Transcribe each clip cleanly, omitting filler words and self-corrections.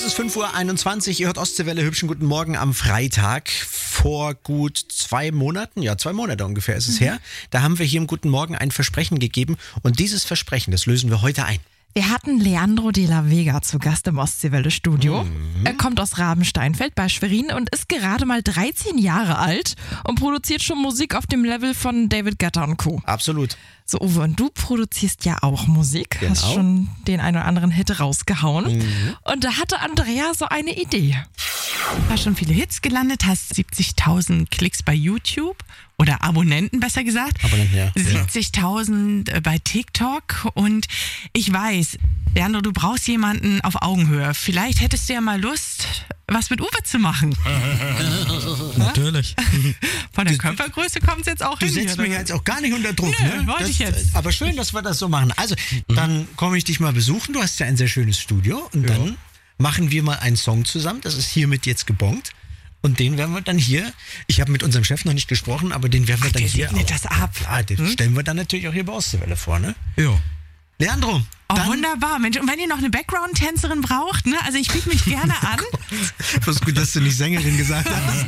Es ist 5:21 Uhr, ihr hört Ostseewelle, hübschen guten Morgen am Freitag. Vor gut 2 Monaten, 2 Monate ungefähr ist es her, da haben wir hier im Guten Morgen ein Versprechen gegeben und dieses Versprechen, das lösen wir heute ein. Wir hatten Leandro de la Vega zu Gast im Ostseewelle-Studio. Er kommt aus Rabensteinfeld bei Schwerin und ist gerade mal 13 Jahre alt und produziert schon Musik auf dem Level von David Guetta und Co. Absolut. So, Uwe, und du produzierst ja auch Musik, hast Genau. schon den einen oder anderen Hit rausgehauen. Und da hatte Andrea so eine Idee. Hast schon viele Hits gelandet, hast 70.000 Klicks bei YouTube oder Abonnenten besser gesagt. Abonnenten, ja. 70.000 bei TikTok und ich weiß, Leandro, du brauchst jemanden auf Augenhöhe. Vielleicht hättest du ja mal Lust, was mit Uwe zu machen. Natürlich. Von der Körpergröße kommt es jetzt auch Du hin. setzt hier, mich oder? jetzt auch gar nicht unter Druck, Nö, ne? wollte ich jetzt. Aber schön, dass wir das so machen. Also, dann komme ich dich mal besuchen. Du hast ja ein sehr schönes Studio und dann machen wir mal einen Song zusammen. Das ist hiermit jetzt gebongt. Und den werden wir dann hier, ich habe mit unserem Chef noch nicht gesprochen, aber den werden wir dann der hier segnet auch. das ab. Klar, den stellen wir dann natürlich auch hier bei Ostseewelle vor, ne? Ja. Leandro, Oh, dann, wunderbar, Mensch. Und wenn ihr noch eine Background-Tänzerin braucht, ne? Also ich biete mich gerne an. was gut, dass du nicht Sängerin gesagt hast.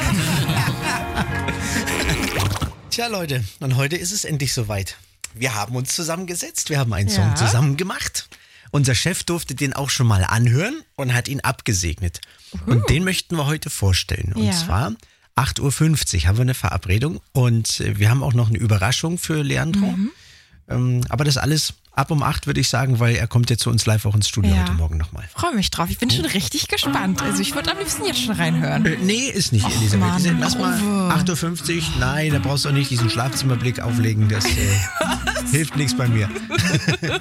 Tja, Leute, und heute ist es endlich soweit. Wir haben uns zusammengesetzt, wir haben einen Song zusammen gemacht. Unser Chef durfte den auch schon mal anhören und hat ihn abgesegnet. Und den möchten wir heute vorstellen. Und Ja. zwar 8:50 Uhr haben wir eine Verabredung und wir haben auch noch eine Überraschung für Leandro. Aber das alles ab um 8 würde ich sagen, weil er kommt jetzt zu uns live auch ins Studio Ja. heute Morgen nochmal. Freue mich drauf. Ich bin schon richtig gespannt. Also ich würde am liebsten jetzt schon reinhören. Nee, ist nicht, Elisabeth. Mann, Lass mal Uwe. 8:50 Uhr. Nein, da brauchst du auch nicht diesen Schlafzimmerblick auflegen. Das hilft nichts bei mir.